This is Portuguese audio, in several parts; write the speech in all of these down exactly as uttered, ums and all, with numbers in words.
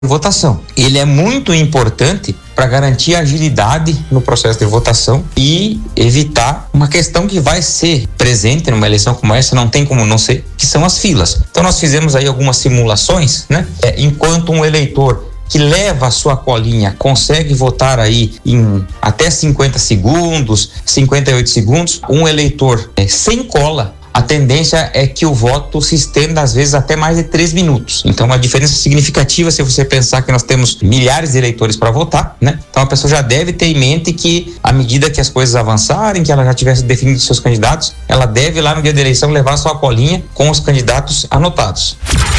votação. Ele é muito importante para garantir agilidade no processo de votação e evitar uma questão que vai ser presente numa eleição como essa, não tem como não ser, que são as filas. Então nós fizemos aí algumas simulações, né? É, enquanto um eleitor que leva a sua colinha consegue votar aí em até cinquenta segundos, cinquenta e oito segundos, um eleitor é, sem cola, a tendência é que o voto se estenda às vezes até mais de três minutos. Então, uma diferença significativa se você pensar que nós temos milhares de eleitores para votar, né? Então, a pessoa já deve ter em mente que, à medida que as coisas avançarem, que ela já tivesse definido seus candidatos, ela deve lá no dia da eleição levar sua colinha com os candidatos anotados.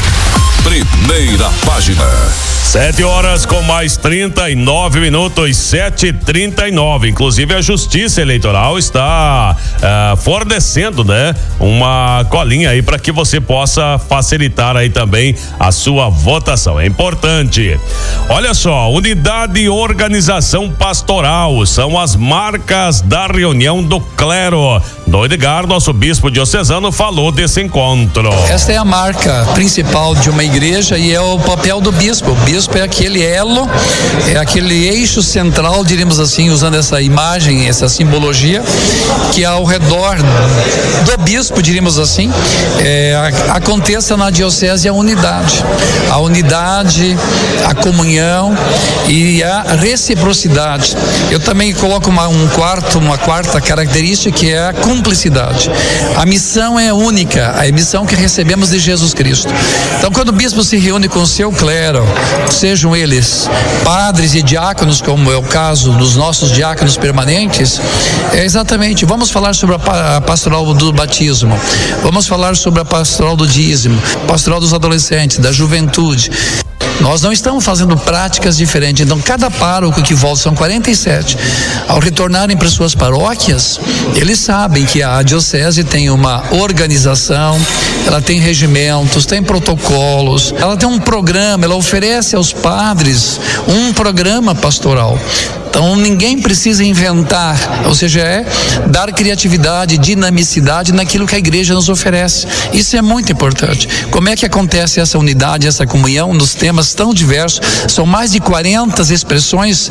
Primeira página. Sete horas com mais trinta e nove minutos, sete e trinta e nove. Inclusive a Justiça Eleitoral está uh, fornecendo, né, uma colinha aí para que você possa facilitar aí também a sua votação. É importante. Olha só, unidade e organização pastoral são as marcas da reunião do clero. Dom Edgar, nosso bispo diocesano, falou desse encontro. Esta é a marca principal de uma igreja e é o papel do bispo. O bispo é aquele elo, é aquele eixo central, diríamos assim, usando essa imagem, essa simbologia, que ao redor do bispo, diríamos assim, é, aconteça na diocese a unidade. A unidade, a comunhão e a reciprocidade. Eu também coloco uma, um quarto, uma quarta característica, que é a cumplicidade. A missão é única, a missão que recebemos de Jesus Cristo. Então, quando o bispo se reúne com o seu clero, sejam eles padres e diáconos, como é o caso dos nossos diáconos permanentes, é exatamente, vamos falar sobre a pastoral do batismo, vamos falar sobre a pastoral do dízimo, pastoral dos adolescentes, da juventude. Nós não estamos fazendo práticas diferentes. Então, cada pároco que volta, são quarenta e sete, ao retornarem para suas paróquias, eles sabem que a diocese tem uma organização, ela tem regimentos, tem protocolos, ela tem um programa, ela oferece aos padres um programa pastoral. Então, ninguém precisa inventar, ou seja, é dar criatividade, dinamicidade naquilo que a igreja nos oferece. Isso é muito importante. Como é que acontece essa unidade, essa comunhão nos temas tão diversos? São mais de quarenta expressões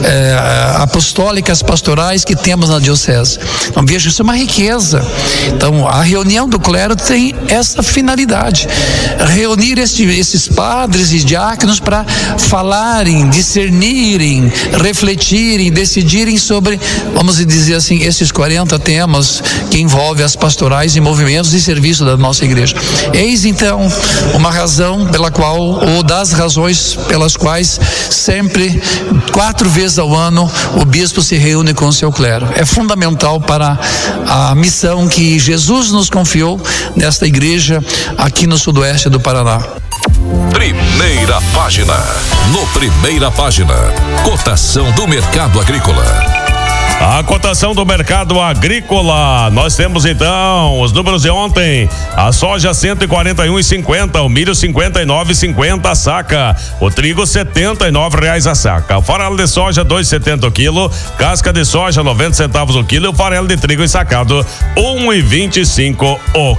eh, apostólicas, pastorais que temos na diocese. Então, veja, isso é uma riqueza. Então, a reunião do clero tem essa finalidade: reunir este, esses padres e diáconos para falarem, discernirem, refletirem, decidirem sobre, vamos dizer assim, esses quarenta temas que envolvem as pastorais e movimentos de serviço da nossa igreja. Eis então uma razão pela qual, ou das razões pelas quais sempre, quatro vezes ao ano, o bispo se reúne com o seu clero. É fundamental para a missão que Jesus nos confiou nesta igreja aqui no sudoeste do Paraná. Primeira página. No Primeira Página, cotação do mercado agrícola. A cotação do mercado agrícola, nós temos então os números de ontem: a soja cento e quarenta e um e cinquenta, o milho cinquenta e nove e cinquenta a saca, o trigo setenta e nove reais a saca, o farelo de soja dois e setenta o quilo, casca de soja noventa centavos o quilo e o farelo de trigo ensacado um e vinte e cinco o